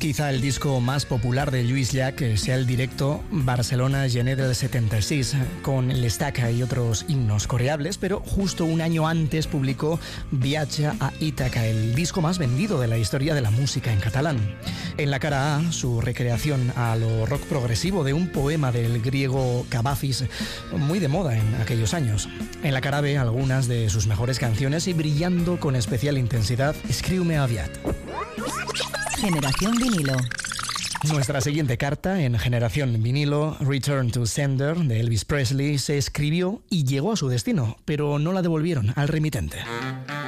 Quizá el disco más popular de Lluís Llach sea el directo Barcelona-Gener del 76, con l'Estaca y otros himnos coreables, pero justo un año antes publicó Viatge a Ítaca, el disco más vendido de la historia de la música en catalán. En la cara A, su recreación a lo rock progresivo de un poema del griego Cavafis, muy de moda en aquellos años. En la cara B, algunas de sus mejores canciones y brillando con especial intensidad, Escriu-me aviat. Generación Vinilo. Nuestra siguiente carta en Generación Vinilo, Return to Sender, de Elvis Presley, se escribió y llegó a su destino, pero no la devolvieron al remitente.